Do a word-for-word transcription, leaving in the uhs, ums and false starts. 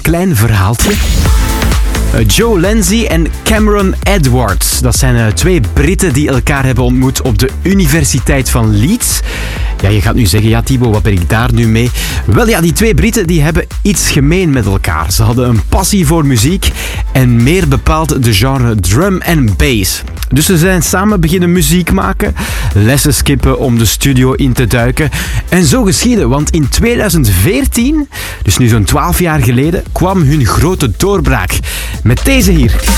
klein verhaaltje. Uh, Joe Lindsay en Cameron Edwards. Dat zijn uh, twee Britten die elkaar hebben ontmoet op de Universiteit van Leeds. Ja, je gaat nu zeggen, ja Thibaut, wat ben ik daar nu mee? Wel ja, die twee Britten die hebben iets gemeen met elkaar. Ze hadden een passie voor muziek en meer bepaald de genre drum en bass. Dus ze zijn samen beginnen muziek maken, lessen skippen om de studio in te duiken. En zo geschiedde, want in tweeduizend veertien, dus nu zo'n twaalf jaar geleden, kwam hun grote doorbraak. Met deze hier.